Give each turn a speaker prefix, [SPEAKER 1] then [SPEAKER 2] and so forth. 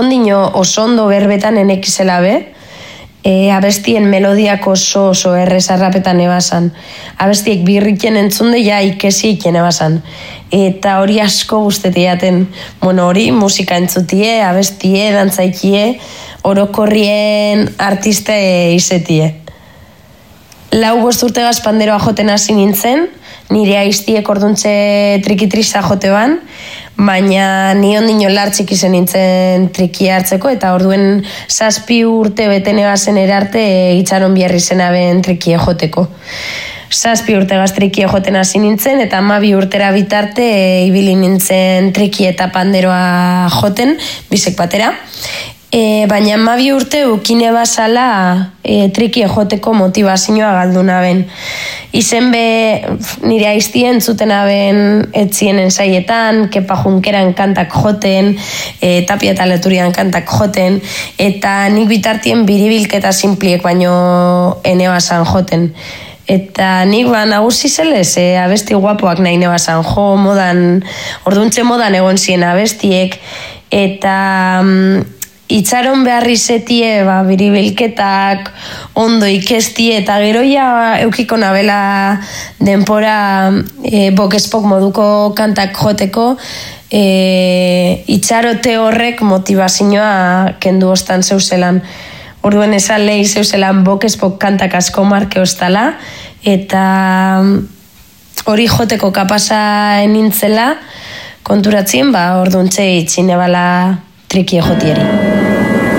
[SPEAKER 1] ondino oso ondo berbetan enekizela be, abestien melodiak oso errezarrapetan ebasan. Abestiek birriken entzunde ja ikesieken ebasan. Eta hori asko guztetiaten, hori musika entzutie, abestie, dantzaikie, orokorrien artiste izetie. 4 urtegaz panderoa joten hasi nintzen, nire aiztiek orduntze trikitrisa jote ban, baina ni ondino lartxik izen nintzen triki hartzeko, eta orduen 7 urte beten ebazen erarte itxaron biarri zena ben trikie joteko. 7 urtegaz trikie joten hasi nintzen, eta 12 urtera bitarte ibili nintzen triki eta panderoa joten, bisek batera. Baina 12 urte ukine bazala trikie joteko motivazioa galduna ben. Izen be nire aiztien zuten aben etzienen saietan, Kepa Junkeran kantak joten, Tapia eta Leturian kantak joten, eta nik bitartien biribilketa simpliek baino enebasan joten. Eta nik nagusi zelez, abesti guapoak nahi nebasan jo, orduntze modan egon ziren abestiek, eta itxaron beharri zetie biribilketak ondo ikestie, eta gero ja eukiko nabela denpora bokespok moduko kantak joteko, itxarote horrek motivazioa kendu ostan zeuzelan. Orduen esan lehi zeuzelan bokespok kantak asko marke ostala, eta hori joteko kapasa nintzela konturatzien, orduntze itxinebala trikie jotieri.